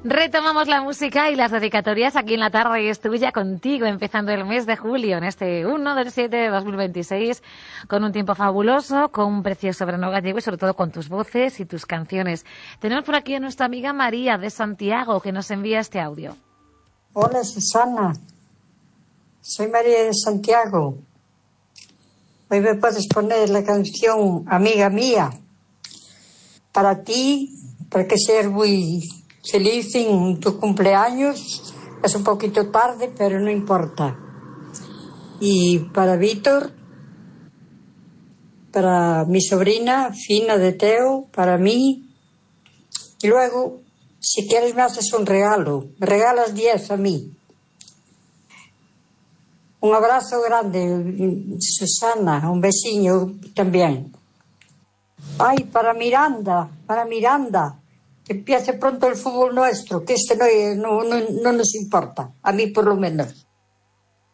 Retomamos la música y las dedicatorias aquí en la tarde y es tuya contigo, empezando el mes de julio, en este 1/7 de 2026, con un tiempo fabuloso, con un precioso verano gallego y sobre todo con tus voces y tus canciones. Tenemos por aquí a nuestra amiga María de Santiago que nos envía este audio. Hola Susana, soy María de Santiago. Hoy me puedes poner la canción Amiga Mía para ti, para que seas muy feliz en tu cumpleaños. Es un poquito tarde, pero no importa. Y para Víctor, para mi sobrina Fina de Teo, para mí. Y luego, si quieres me haces un regalo, me regalas 10 a mí. Un abrazo grande, Susana, un besiño también. Ay, para Miranda, que empiece pronto el fútbol nuestro, que no nos importa, a mí por lo menos.